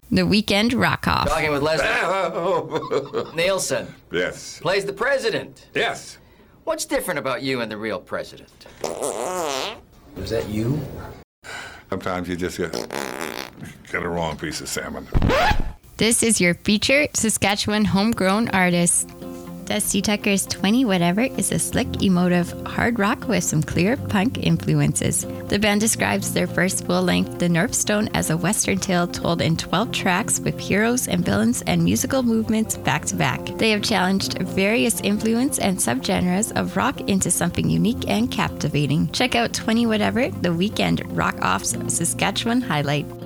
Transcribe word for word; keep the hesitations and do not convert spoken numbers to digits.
The Weekend Rock Off. Talking with Leslie. Nielsen. Yes. Plays the president. Yes. What's different about you and the real president? Was that you? Sometimes you just get, get a wrong piece of salmon. This is your featured Saskatchewan homegrown artist. Dusty Tucker's twenty Whatever is a slick, emotive hard rock with some clear punk influences. The band describes their first full-length, The Nerf Stone, as a western tale told in twelve tracks with heroes and villains and musical movements back-to-back. They have challenged various influence and subgenres of rock into something unique and captivating. Check out twenty Whatever, the Weekend Rock Off's Saskatchewan highlight.